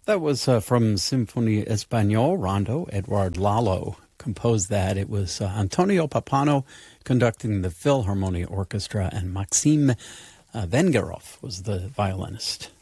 That was from Sinfonia Español. Rondo, Edward Lalo composed that. It was Antonio Papano conducting the Philharmonia Orchestra, and Maxim Vengerov was the violinist.